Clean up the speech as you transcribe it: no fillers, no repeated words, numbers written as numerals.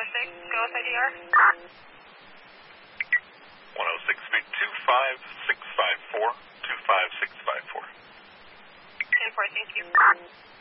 106, go with IDR. 106 feet, 25654, 25654. 10-4, thank you.